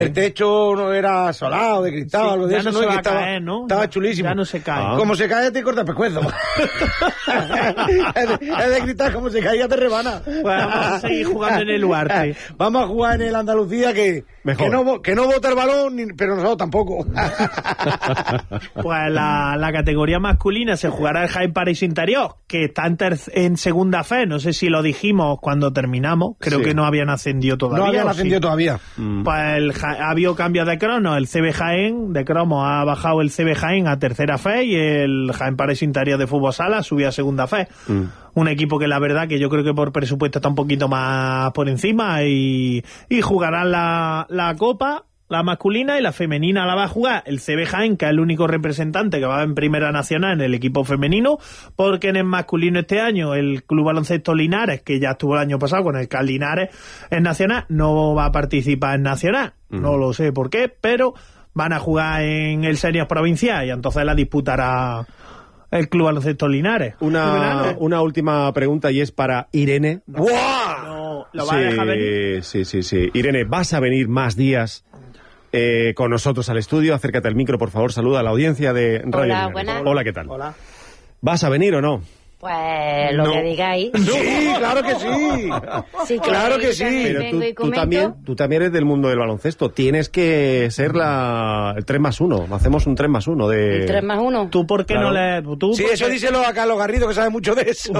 El techo no era solado, de cristal, algo de ya eso, no se va a estaba, caer, ¿no? Estaba chulísimo. Ya no se cae. Como se cae, te corta el pescuezo. es de cristal, como se caía, te rebana. Pues vamos a seguir jugando en el Huarte. Vamos a jugar en el Andalucía, que no bota el balón, pero nosotros tampoco. Pues la categoría masculina se jugará el Jaén Paraíso Interior, que está en segunda fe. No sé si lo dijimos cuando terminamos. Creo que no habían ascendido todavía. No habían ascendido todavía. Pues ha habido cambios de crono. El CB Jaén de cromo ha bajado el CB Jaén a tercera fe y el Jaén Paraíso Interior de fútbol sala subió a segunda fe. Un equipo que la verdad que yo creo que por presupuesto está un poquito más por encima y jugarán la Copa, la masculina, y la femenina la va a jugar el CB Jaén, que es el único representante que va en Primera Nacional en el equipo femenino, porque en el masculino este año el Club Baloncesto Linares, que ya estuvo el año pasado con el CAL Linares en Nacional, no va a participar en Nacional. No lo sé por qué, pero van a jugar en el Senior Provincial y entonces la disputará el Club Baloncesto Linares. Una última pregunta, y es para Irene. ¡Buah! No, ¿lo va a dejar venir? Sí. Irene, ¿vas a venir más días con nosotros al estudio? Acércate al micro, por favor, saluda a la audiencia de Radio Hola, Linares. buenas. Hola, ¿qué tal? Hola. ¿Vas a venir o no? Pues lo que digáis. Sí, claro que sí. Sí, Claro que sí. vengo Pero y tú comento. también eres del mundo del baloncesto. Tienes que ser el 3+1. Hacemos un 3+1 de... ¿El 3+1? ¿Tú por qué no le...? Sí, eso díselo a Carlos Garrido, que sabe mucho de eso.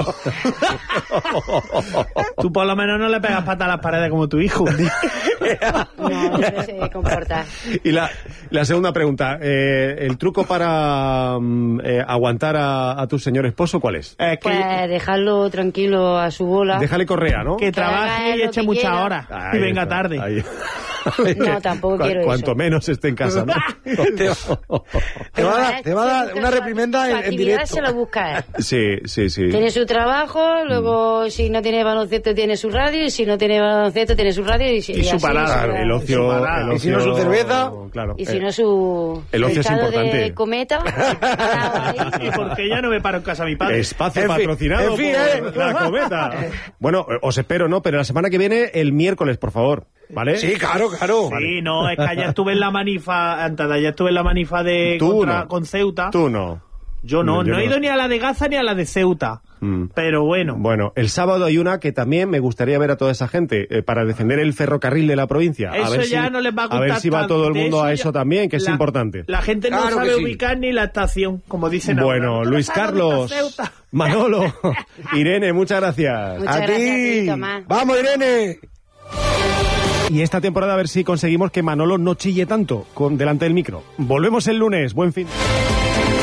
Tú por lo menos no le pegas patas a las paredes como tu hijo. No se comporta. Y la segunda pregunta, ¿el truco para aguantar a tu señor esposo cuál es? Pues dejarlo tranquilo a su bola. Déjale correa, ¿no? Que trabaje y lo eche que muchas quiera. horas Ahí y venga está, tarde. ahí. No, tampoco quiero Cuanto eso. menos esté en casa, ¿no? Te va a dar una reprimenda Su en actividad directo. se lo busca él. Sí. Tiene su trabajo, luego si no tiene baloncesto tiene su radio, y si no tiene baloncesto tiene su radio y su así parada, su- El ocio, Y si no, su cerveza. Claro. y si no su el ocio es estado importante. de cometa. parado ahí. Y porque ya no me paro en casa de mi padre. Espacio En fin, patrocinado por la Cometa. Bueno, os espero, ¿no? Pero la semana que viene, el miércoles, por favor. ¿Vale? Sí, claro. Sí, no, es que ayer estuve en la manifa, antes de ayer estuve en la manifa de Tú no. con Ceuta. Tú no. Yo no he ido ni a la de Gaza ni a la de Ceuta. Pero bueno. Bueno, el sábado hay una que también me gustaría ver a toda esa gente para defender el ferrocarril de la provincia. Eso a ver ya si, no les va a a gustar ver si va tanto. todo el De mundo eso a ya- eso también, que es importante. La gente no Claro sabe que sí. ubicar ni la estación, como dicen ahora. Bueno, ¿Tú no Luis sabes dónde Carlos, está Ceuta? Manolo, Irene, muchas gracias. Muchas A gracias, ti. Tomás. Vamos, Irene. Y esta temporada a ver si conseguimos que Manolo no chille tanto delante del micro. Volvemos el lunes. Buen fin.